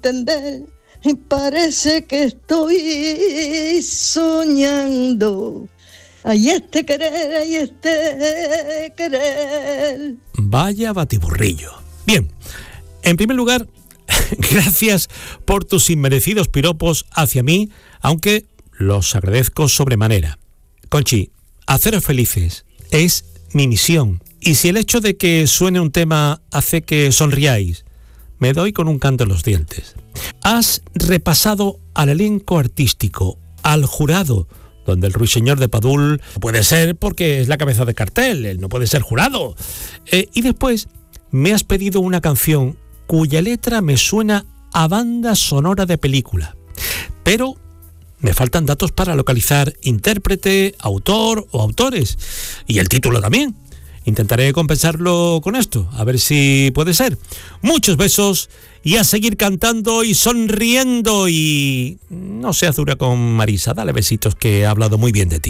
entender. Y parece que estoy soñando. Ay, este querer. Vaya batiburrillo. Bien, en primer lugar, gracias por tus inmerecidos piropos hacia mí, aunque los agradezco sobremanera. Conchi, haceros felices es mi misión. Y si el hecho de que suene un tema hace que sonriáis, me doy con un canto en los dientes. Has repasado al elenco artístico, al jurado, donde el ruiseñor de Padul no puede ser porque es la cabeza de cartel, él no puede ser jurado. Y después me has pedido una canción cuya letra me suena a banda sonora de película. Pero me faltan datos para localizar intérprete, autor o autores. Y el título también. Intentaré compensarlo con esto, a ver si puede ser. Muchos besos y a seguir cantando y sonriendo y no seas dura con Marisa, dale besitos que ha hablado muy bien de ti.